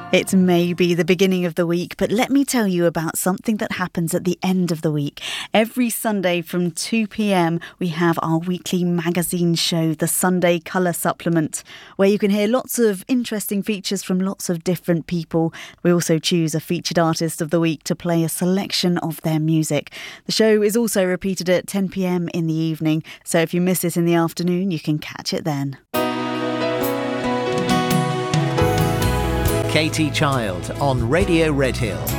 It may be the beginning of the week, but let me tell you about something that happens at the end of the week. Every Sunday from 2 p.m, we have our weekly magazine show, the Sunday Colour Supplement, where you can hear lots of interesting features from lots of different people. We also choose a featured artist of the week to play a selection of their music. The show is also repeated at 10 p.m. in the evening, so if you miss it in the afternoon, you can catch it then. Katie Child on Radio Redhill.